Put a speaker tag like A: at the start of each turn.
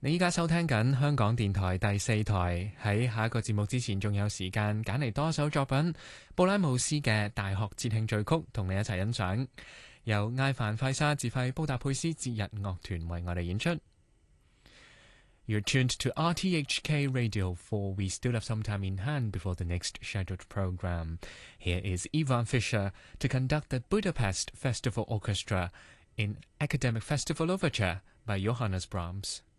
A: 你依家收聽緊香港電台第四台，喺下一個節目之前仲有時間揀嚟多首作品，布拉姆斯嘅大學節慶序曲同你一齊欣賞，由艾凡費沙指揮布達佩斯節日樂團為我哋演出。You're tuned to RTHK Radio 4. We still have some time in hand before the next scheduled program. Here is Ivan Fischer to conduct the Budapest Festival Orchestra in Academic Festival Overture by Johannes Brahms.